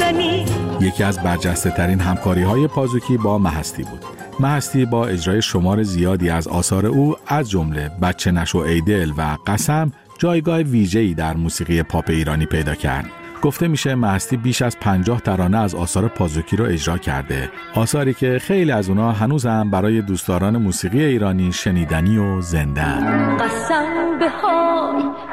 بزنی. یکی از برجسته ترین همکاری های پازوکی با مهستی بود. مهستی با اجرای شمار زیادی از آثار او از جمله بچه نشو ای دل و قسم جایگاه ویژه‌ای در موسیقی پاپ ایرانی پیدا کرد. گفته میشه مهستی بیش از 50 ترانه از آثار پازوکی رو اجرا کرده. آثاری که خیلی از اونها هنوز هم برای دوستداران موسیقی ایرانی شنیدنی و زنده. قسم بهای